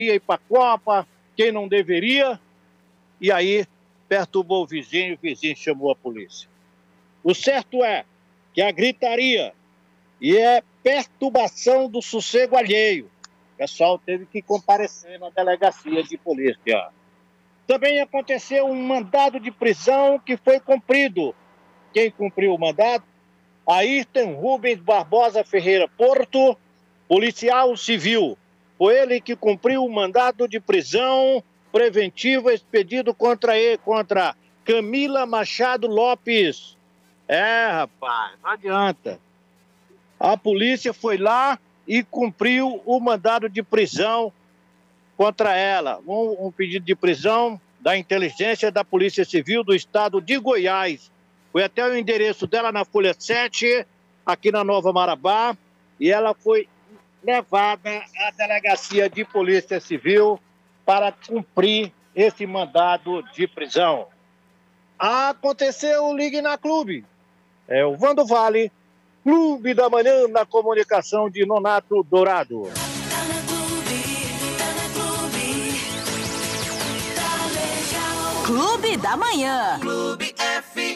ia ir para a Copa, quem não deveria, e aí perturbou o vizinho chamou a polícia. O certo é que a gritaria e é perturbação do sossego alheio. O pessoal teve que comparecer na delegacia de polícia. Também aconteceu um mandado de prisão que foi cumprido. Quem cumpriu o mandado? Ayrton Rubens Barbosa Ferreira Porto, policial civil. Foi ele que cumpriu o mandado de prisão preventiva expedido contra Camila Machado Lopes. Rapaz, não adianta. A polícia foi lá e cumpriu o mandado de prisão contra ela. Um pedido de prisão da inteligência da Polícia Civil do Estado de Goiás. Foi até o endereço dela na Folha 7, aqui na Nova Marabá, e ela foi levada à delegacia de Polícia Civil para cumprir esse mandado de prisão. Aconteceu o Ligue na Clube. É o Vando Vale, Clube da Manhã na comunicação de Nonato Dourado. Clube da Manhã. Clube FM.